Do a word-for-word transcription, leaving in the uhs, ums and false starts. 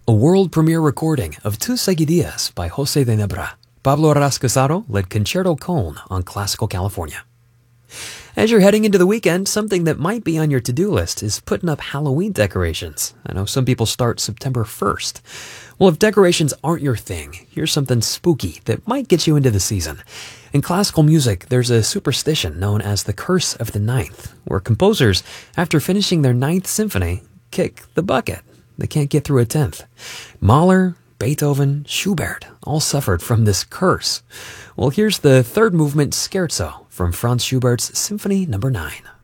a world premiere recording of Two Seguidillas by Jose de Nebra. Pablo Rascasado led Concerto Cone on Classical California. As you're heading into the weekend, something that might be on your to-do list is putting up Halloween decorations. I know some people start September first. Well, if decorations aren't your thing, here's something spooky that might get you into the season. In classical music, there's a superstition known as the Curse of the Ninth, where composers, after finishing their ninth symphony, kick the bucket. They can't get through a tenth. Mahler, Beethoven, Schubert all suffered from this curse. Well, here's the third movement scherzo from Franz Schubert's Symphony Number nine.